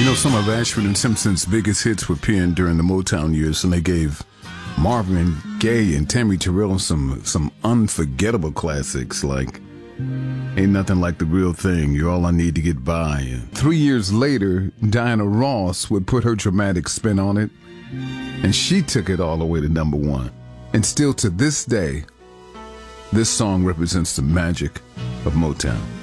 You know, some of Ashford and Simpson's biggest hits were penned during the Motown years, and they gave Marvin Gaye and Tammy Terrell some unforgettable classics like Ain't Nothing Like the Real Thing, You're All I Need to Get By. And 3 years later, Diana Ross would put her dramatic spin on it, and she took it all the way to number one. And still to this day, this song represents the magic of Motown.